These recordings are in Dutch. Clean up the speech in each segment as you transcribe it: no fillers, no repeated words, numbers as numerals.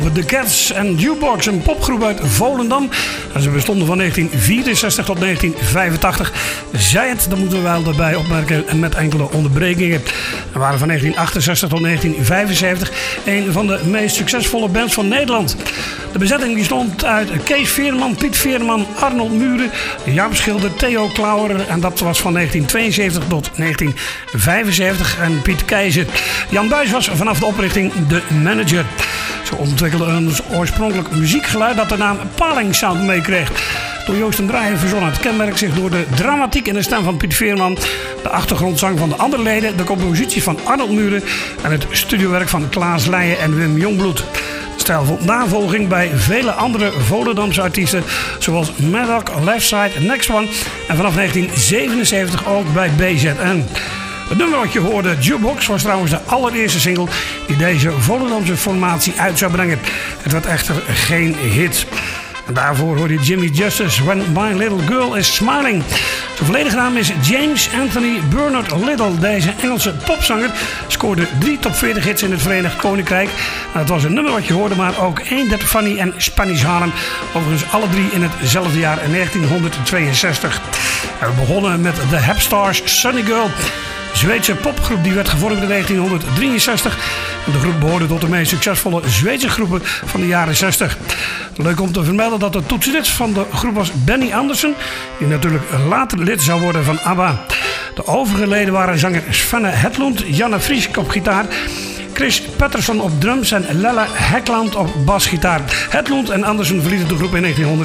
De Cats en Jukebox, een popgroep uit Volendam. En ze bestonden van 1964 tot 1985. Zij het, dat moeten we wel erbij opmerken, met enkele onderbrekingen. En waren van 1968 tot 1975 een van de meest succesvolle bands van Nederland. De bezetting bestond uit Kees Veerman, Piet Veerman, Arnold Muren, Jaap Schilder, Theo Klauwer. En dat was van 1972 tot 1975. En Piet Keizer. Jan Buijs was vanaf de oprichting de manager. Ze ontwikkelden een oorspronkelijk muziekgeluid dat de naam Paling Sound meekreeg. Door Joost en Draaier verzonnen. Het kenmerkt zich door de dramatiek in de stem van Piet Veerman, de achtergrondzang van de andere leden, de compositie van Arnold Muren en het studiowerk van Klaas Leijen en Wim Jongbloed. De stijl vond navolging bij vele andere Volendamse artiesten zoals Maddock, Leftside, Next One en vanaf 1977 ook bij BZN. Het nummer wat je hoorde, Jukebox, was trouwens de allereerste single die deze Volendamse formatie uit zou brengen. Het werd echter geen hit. En daarvoor hoorde je Jimmy Justice, When My Little Girl Is Smiling. Zijn volledige naam is James Anthony Bernard Little. Deze Engelse popzanger scoorde 3 top 40 hits in het Verenigd Koninkrijk. En het was een nummer wat je hoorde, maar ook 1 That Funny en Spanish Harlem. Overigens alle 3 in hetzelfde jaar 1962. En we begonnen met The Hepstars, Sunny Girl. Zweedse popgroep die werd gevormd in 1963. De groep behoorde tot de meest succesvolle Zweedse groepen van de jaren 60. Leuk om te vermelden dat de toetsenist van de groep was Benny Andersson, die natuurlijk later lid zou worden van ABBA. De overige leden waren zanger Svenne Hedlund, Janne Friesk op gitaar, Chris Patterson op drums en Lella Hekland op basgitaar. Hedlund en Andersson verlieten de groep in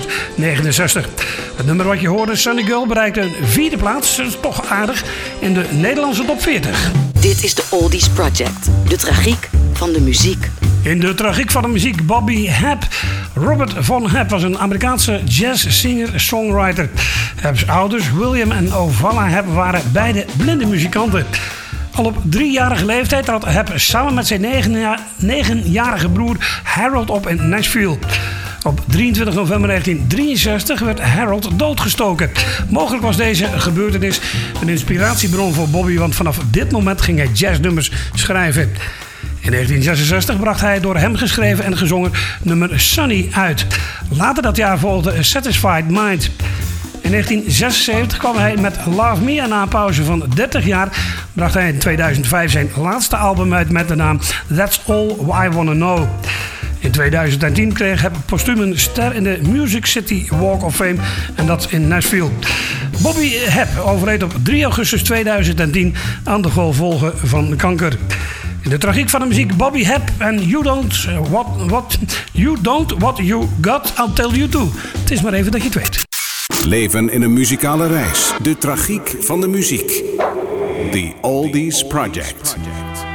1969. Het nummer wat je hoorde, Sunny Girl, bereikte een 4e plaats, dat is toch aardig, in de Nederlandse top 40. Dit is de Oldies Project, de tragiek van de muziek. In de tragiek van de muziek, Bobby Hebb. Robert Von Hebb was een Amerikaanse jazz-singer-songwriter. Hebb's ouders, William en Ovala Hebb, waren beide blinde muzikanten. Al op 3-jarige leeftijd trad Hebb samen met zijn 9-jarige broer Harold op in Nashville. Op 23 november 1963 werd Harold doodgestoken. Mogelijk was deze gebeurtenis een inspiratiebron voor Bobby, want vanaf dit moment ging hij jazznummers schrijven. In 1966 bracht hij door hem geschreven en gezongen nummer Sunny uit. Later dat jaar volgde A Satisfied Mind. In 1976 kwam hij met Love Me en na een pauze van 30 jaar bracht hij in 2005 zijn laatste album uit met de naam That's All I Wanna Know. In 2010 kreeg hij postuum een ster in de Music City Walk of Fame en dat in Nashville. Bobby Hebb overleed op 3 augustus 2010 aan de gevolgen van kanker. In de tragiek van de muziek, Bobby Hebb en You Don't What You Got, I'll Tell You Too. Het is maar even dat je het weet. Leven in een muzikale reis. De tragiek van de muziek. The Oldies Project.